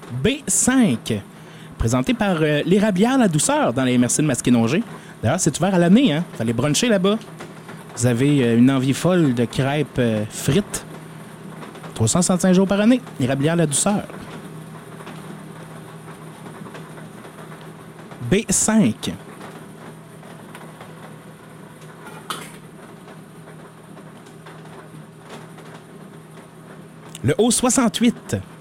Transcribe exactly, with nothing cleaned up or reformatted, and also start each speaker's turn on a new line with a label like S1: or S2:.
S1: B cinq, présenté par euh, l'Érablière La Douceur dans les M R C de Masquinongé. D'ailleurs, c'est ouvert à l'année, hein? Fallait bruncher là-bas. Vous avez euh, une envie folle de crêpes euh, frites. trois cent soixante-cinq jours par année. L'Érablière La Douceur. B cinq. Le haut soixante-huit.